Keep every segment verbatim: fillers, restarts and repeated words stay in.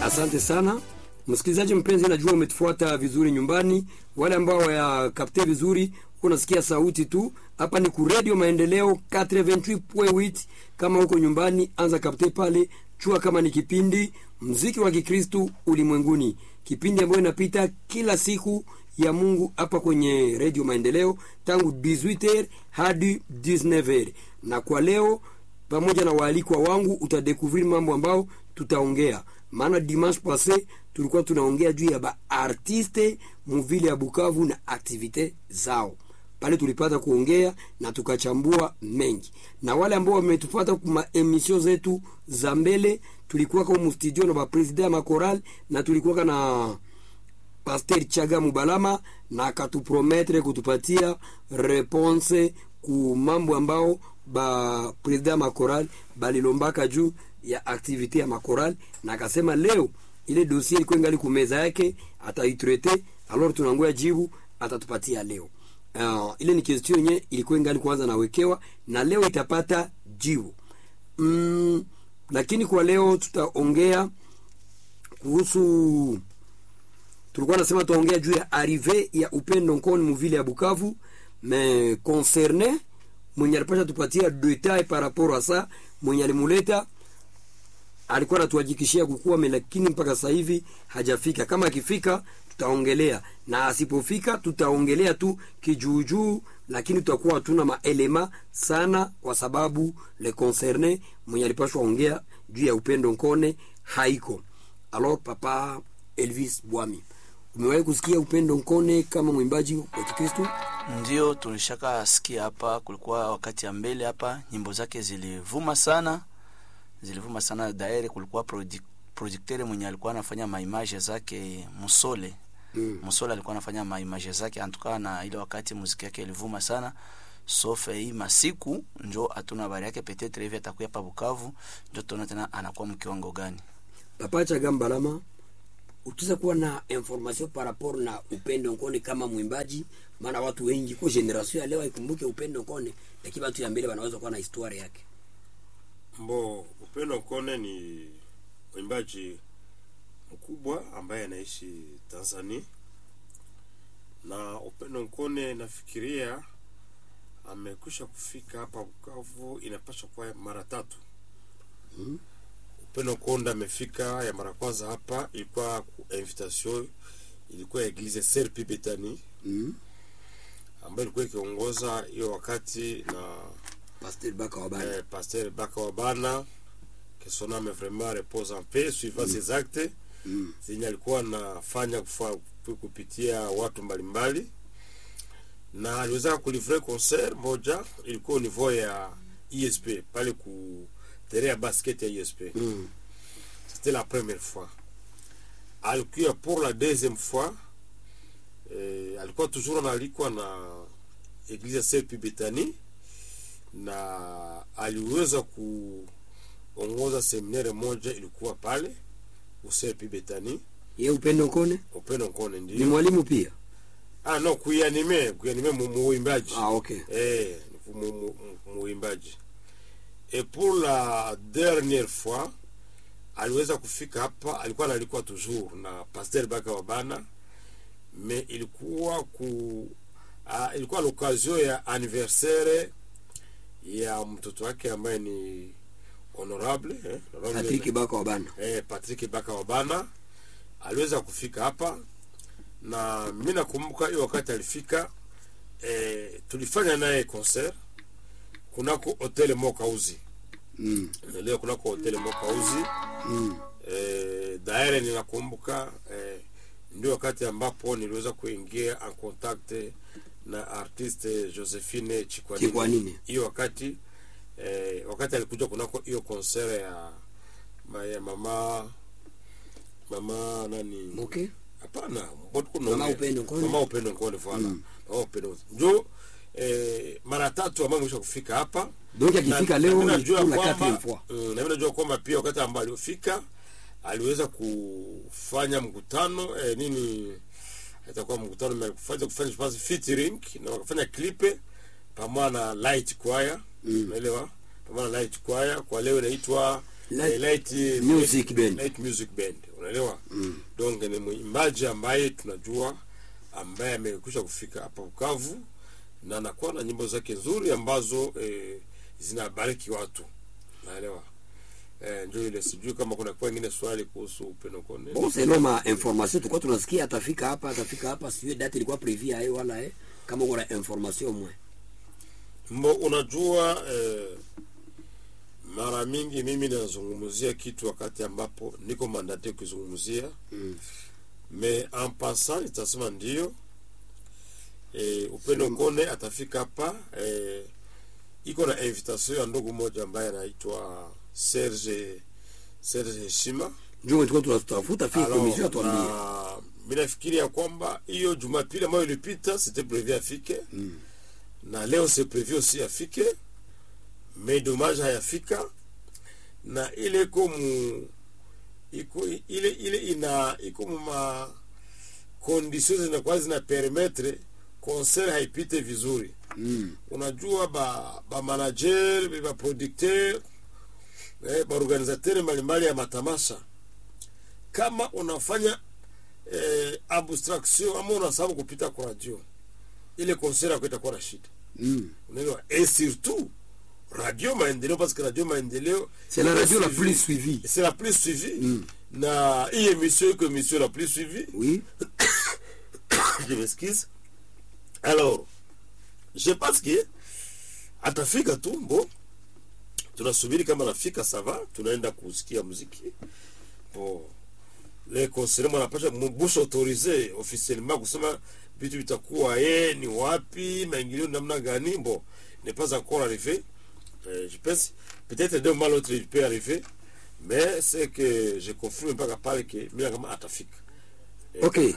Asante sana. Msikilizaji mpenzi, najua umetufuata vizuri nyumbani. Wale ambao wayakapte vizuri, unasikia sauti tu. Hapa ni ku Radio Maendeleo eighty-eight point eight. Kama uko nyumbani, anza kapte pale. Chua kama ni kipindi muziki wa Kikristo ulimwenguni. Kipindi ambayo inapita kila siku ya Mungu hapa kwenye Radio Maendeleo tangu eighteen heures hadi nineteen heures. Na kwa leo pamoja na waalikwa wangu utadekuviri mambo ambao tutaongea. Maana dimanche passé tulikuwa tunaongea juu ya ba artiste muvile ya Bukavu na activite zao. Pale tulipata kuongea na tukachambua mengi. Na wale ambao wametufuata kwa emission zetu za mbele, tulikuwa kwa studio na ba president ya makoral na tulikuwa na Pasteur Chaga Mubalama na akatupromettre kutupatia réponse ku mambo ambao ba president makoral balilombaka juu ya activite ya makoral, na akasema leo ile dossier iko ngali kumeza yake ataitrete. Alors tunangoja jibu atatupatia leo. Uh, ile ni question yenye ilikuwa ngali kwanza nawekewa na leo itapata jibu. Mm, lakini kwa leo tutaongea kuhusu, tulikuwa nasema tuongea juu ya arrivée ya Upendo Nkoni mvile ya Bukavu, mais concerné mwenye alipasha tupatia detail par rapport à ça, mwenye alimuleta alikuwa anatuhakikishia kukua, lakini mpaka sasa hivi hajafika. Kama akifika tutaongelea, na asipofika tutaongelea tu kijuujuu, lakini tutakuwa hatuna maelema sana kwa sababu le concerné mwenye alipashwa ongea juu ya Upendo Nkone haiko. Alors papa Elvis Bwami, umewahi kusikia Upendo Nkone kama mwimbaji wa Kikristo? Ndio, tulishaka sikia hapa. Kulikuwa wakati ya mbele hapa nyimbo zake zilivuma sana. Zilivuma sana daire. Kulikuwa product, producteur mwenye alikuwa anafanya maimage zake Musole. Mm. Musole alikuwa anafanya maimage zake antuka, na ile wakati muziki yake ilivuma sana. Sauf hii masiku njo hatuna habari yake, peut-être hivi atakuwa hapa Bukavu ndio tunaona tena anakuwa mkiwango gani. Papa Chaga Mbalama, ukiza kuwa na information par rapport na Upendo Nkone kama mwimbaji, maana watu wengi kwa generation ya leo ikumbuke Upendo Nkone, lakini watu ya mbele wanaweza kuwa na historia yake. Mbo, Upendo Nkone ni mwimbaji mkubwa ambaye anaishi Tanzania. Na Upendo Nkone nafikiria amekusha kufika hapa Bukavu inapasha kwa mara tatu. Mm. Upendo Nkone amefika ya mara kwanza hapa ilikuwa invitation, ilikuwa Eglise Serpi Betani. Mm. Ambayo ilikuwa ikiongoza hiyo wakati na Pasteur Baka Wabana. Eh, Pasteur Baka Wabana, que son âme vraiment repose en paix, suivant mm. ses actes. Mm. Zenye alikuwa anafanya kupitia watu mbalimbali. Na aliweza kulivrer concert moja, ilikuwa au niveau ya I S P, pale ku terrain ya basket ya I S P. Mm. C'était la première fois. Alikuwa pour la deuxième fois, eh, alikuwa toujours na alikuwa na Eglise Serpi Betani, na aliweza kuongoza seminaire moja ilikuwa pale Serpi Betani. Yeye Upendo Nkone? Upendo Nkone ndio. Ni mwalimu pia? Ah no, kuyanime, kuyanime muimbaji. Ah okay. Eh, muimbaji. Et pour la dernière fois aliweza kufika hapa, alikuwa alikuwa toujours na Pasteur Baka Wabana, mais ilikuwa ku ah, ilikuwa l'occasion ya anniversaire ya mtoto wake ambaye ni honorable eh, Patrick Baka Wabana. Eh, Patrick Baka Wabana aliweza kufika hapa, na mimi nakumbuka hiyo wakati alifika, eh, tulifanya naye concert kunako Hotel Mokauzi. Mm. Leo kunako Hotel Mokauzi. Mm. Eh, daire ninakumbuka, eh, ndio wakati ambapo niliweza kuingia en contact na artiste Josephine Chikwanini. Hiyo wakati eh, wakati alikuja kunako hiyo concert ya ya mama mama nani? Okay. Hapana, mama Upendo Nkone. Mama Upendo Nkone fana. Mm. Mama Upendo. Ndio eh, mara tatu ambayo mwisho kufika hapa. Donc akifika leo ni la quatrième fois. Mm, na mimi najua kwamba pia wakati ambao alifika aliweza kufanya mkutano eh, nini itakuwa mkutano na kufanya kufanya basi featuring na wakafanya clip pamoja na Light Choir. Mm. Unaelewa? Pamoja na Light Choir kwa leo inaitwa Light, Light Music Band. Light Music Band. unaelewa. Mm. Donc ni mwimbaji ambaye tunajua ambaye amekwisha kufika hapa Bukavu na anakuwa na nyimbo zake nzuri ambazo eh, zinabariki watu, unaelewa. Eh, ndio ile, sijui kama kuna kwa nyingine swali kuhusu Upendo Kone. Bon, c'est normal information tulikuwa tunasikia atafika hapa atafika hapa, sio date ilikuwa prévue hayo wala eh, kama kuna information mwe. Mbo, unajua eh, mara mingi mimi nazungumzia kitu wakati ambapo niko mandate kuzungumzia. Mm. Mais en passant nitasema ndio eh, Upendo Kone atafika hapa eh, iko na invitation ya ndugu moja ambaye anaitwa Serge Serge Heshima. Ndio tulikuwa tunatafuta fika commission atuambie. Mimi nafikiria kwamba hiyo Jumapili ambayo ilipita c'était prévu afike. Mm. Na leo c'est prévu aussi afike. Mais dommage hayafika. Na ile komu iko ile ile ina iko ma conditions zinakuwa zina permettre concert haipite vizuri. Mm. Unajua ba ba manager, ba producteur, eh, ba organisateur mbalimbali ya matamasha, kama unafanya eh, abstraction ama unasababu kupita kwa radio, ile concert yako itakuwa na shida. Mm. Unaelewa? Et surtout Radio Maendeleo, parce que Radio Maendeleo c'est la radio la plus suivie. C'est la plus suivie. Mm. Na hii émission que émission la plus suivie. Oui. Je m'excuse. Alors, je pense que atafika tu, bon, tunasubiri kama nafika sava, tunaenda kusikia muziki. Bon, les concerts wanapasha mbusha autorisé officiellement kusema vitu vitakuwa eh ni wapi, maingilio namna gani. Bon, n'est pas encore arrivé. Euh, je pense peut-être demain l'autre il peut arriver, mais c'est que je confirme pas capable que mimi kama atafika. Okay.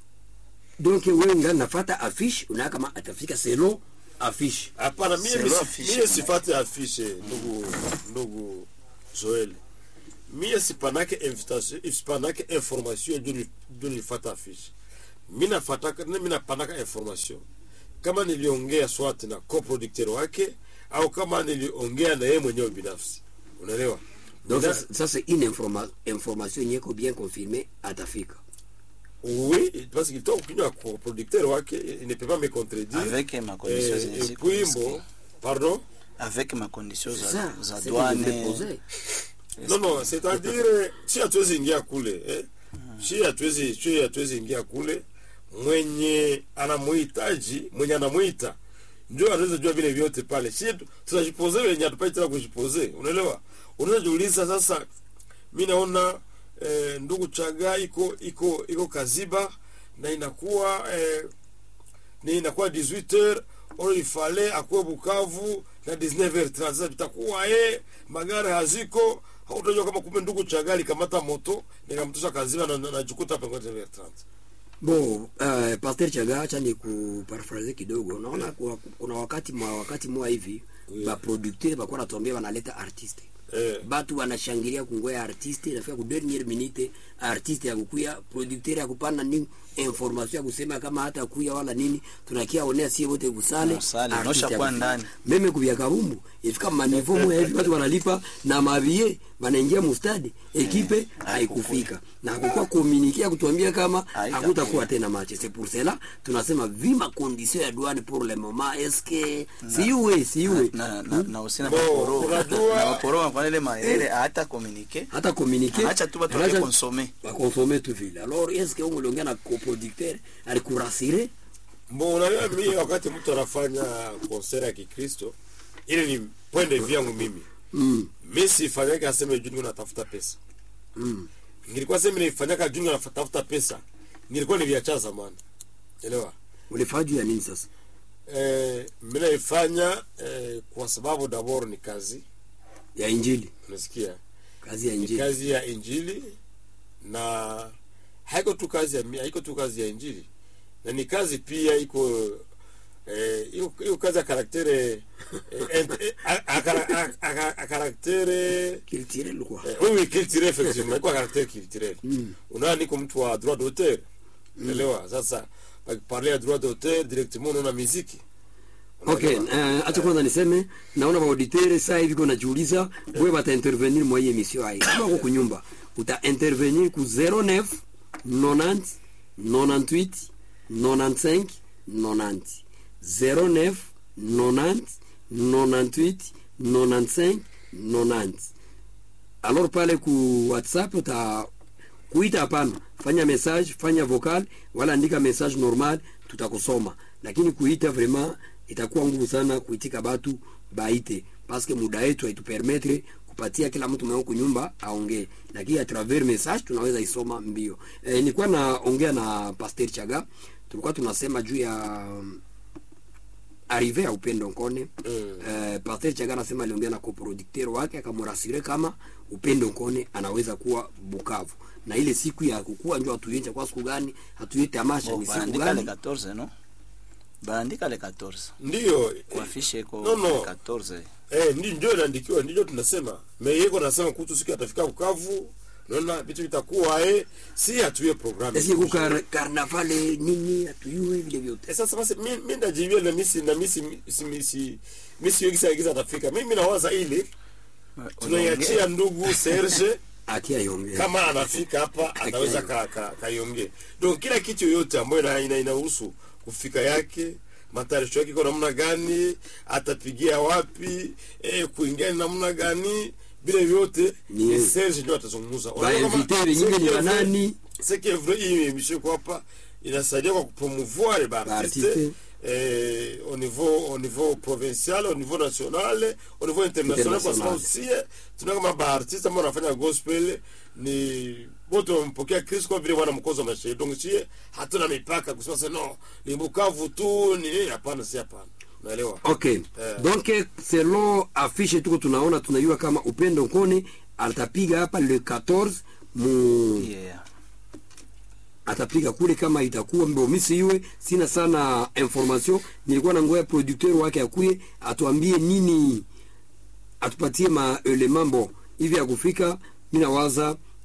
Donc wewe ngani nafuata affiche una kama atafika selo affiche. Hapana, mimi mimi sifuate affiche ndugu ndugu Joel. Mimi sipanake invitation, sipanake information ndio ndio nifuata affiche. Mimi nafuata mimi napanaka information. Kama niliongea swati na co-producteur wake au kama niliongea na yeye mwenyewe binafsi. Unaelewa? Donc ça, ça c'est une informa information yeko bien confirmée atafika. Oui, parce qu'il tourne au co-producteur wake, il ne peut pas me contredire. Avec ma condition et puis bon, pardon, avec ma condition za za douane. Non non, c'est-à-dire si atuwezi ingia kule, eh? Si atuwezi si atuwezi ingia kule, mwenye anamuhitaji, mwenye anamuita ndio anaweza jua vile vyote pale. Si tunajipoze wenye atupai tena kujipoze. Unaelewa? Unaweza jiuliza sasa, mimi naona eh, ndugu Chaga iko iko iko Kaziba na inakuwa eh, ni inakuwa dix-huit heures, on il fallait akwe Bukavu na dix-neuf heures trente. Bitakuwa eh magari haziko, hautajua kama kumbe ndugu Chaga alikamata moto nikamtosha Kaziba na najikuta hapa kwa dix-neuf heures trente. Bon, uh, Pastor Chaga, acha ni kuparaphrase kidogo. Naona yeah. Kuna wakati mwa wakati mwa hivi yeah. Ba producteur ba kwa natuambia wanaleta artiste. Yeah. Batu wanashangilia kungoya artiste, nafika ku dernière minute artiste ya kukuya, producteur ya kupana ni information ya kusema kama hata kuya wala nini, tunakia onea sie wote kusale. Nosha kwa ndani. Meme kubya kabumbu, ifika manivo mwa hivi watu wanalipa na mavie wanaingia mustadi, ekipe haikufika. Na hakukuwa communiquer kutuambia kama hakutakuwa tena match. C'est pour cela tunasema vima condition ya douane pour le moment, est-ce que si uwe si uwe na na na usina maporo na maporo kwa ile maele hata communiquer hata communiquer acha tu watu wa consommer ba consommer tout vile. Alors est-ce que on longea na coproducteur alikurasire? Bon, unaona mimi wakati mtu anafanya concert ya Kikristo ile ni point de vue yangu mimi. Mm. Mimi sifanyaka aseme juu natafuta pesa. Mm. Nilikuwa sema nifanyaka juu natafuta pesa. Nilikuwa niliacha zamani. Elewa? Ulifanya juu ya nini sasa? Eh, mimi naifanya eh, kwa sababu d'abord ni kazi ya injili. Unasikia? Kazi ya injili. Kazi ya injili na haiko tu kazi ya haiko tu kazi ya injili. Na ni kazi pia iko eh iko kazi ya karaktere a karaktere culturel quoi. Oui oui, culturel effectivement, kwa karaktere culturel. Unaona niko mtu wa droit d'auteur. Unaelewa? Sasa parler ya droit d'auteur directement unaona muziki. Okay, uh, acha kwanza niseme naona ba auditeur sasa hivi kuna jiuliza wewe bata intervenir mwa hii emission hii. Kama uko kunyumba, uta intervenir ku zero neuf nonante nonante-huit nonante-cinq nonante zero neuf nonante nonante-huit nonante-cinq nonante. Alors pale ku WhatsApp uta kuita hapana, fanya message, fanya vocal wala andika message normal, tutakusoma. Lakini kuita vraiment itakuwa ngumu sana kuitika batu baite parce que muda yetu haitupermettre kupatia kila mtu mwenye kunyumba aongee, lakini a travers message tunaweza isoma mbio. E, nilikuwa naongea na Pasteur Chaga, tulikuwa tunasema juu ya um, arrivé ya Upendo Nkone. Mm. Eh, Pasteur Chaga anasema aliongea na coproducteur wake akamrasire kama Upendo Nkone anaweza kuwa Bukavu. Na ile siku ya kukua njoo atuyenje kwa siku gani? Hatuite tamasha ni siku gani? le quatorze no? Bandika le quatorze. Ndio. Kwa fiche ko no, no. quatorze. Eh, ndio ndio inaandikiwa, ndio tunasema. Me yeko nasema kuhusu siku atafika Bukavu. Naona vitu vitakuwa eh si hatuye programu. Esi kuka carnaval nini atuyue vile vyote. Eh, sasa basi mimi mimi ndajivia na misi na misi misi misi yegi sasa giza atafika. Mimi nawaza ile tunaiachia ndugu Serge akia yongea. Kama anafika hapa anaweza ka, ka, kaiongee. Donc kila kitu yote ambayo ina inahusu kufika yake, matarisho yake kwa namna gani, atapigia wapi, eh kuingia namna gani, bila vyote ni Serge ndio atazungumza. Ba inviter nyingi ni banani? C'est que vrai hii emission kwa hapa inasaidia kwa promouvoir les artistes eh au niveau au niveau provincial, au niveau national, au niveau international, kwa sababu si tunaka kama artiste ambao wanafanya gospel ni wote wampokea Kristo kwa vile wana mkozo maisha. Donc si hatuna mipaka kusema sasa no ni Bukavu tu ni hapana, si hapana. Unaelewa? Okay. Eh. Donc selon affiche tuko tunaona tunajua kama Upendo Nkone atapiga hapa le quatorze mu Yeah. Atapiga kule kama itakuwa mbo misi iwe sina sana information, nilikuwa na ngoya producteur wake akuye atuambie nini, atupatie ma elements bo hivi ya kufika. Mimi nawaza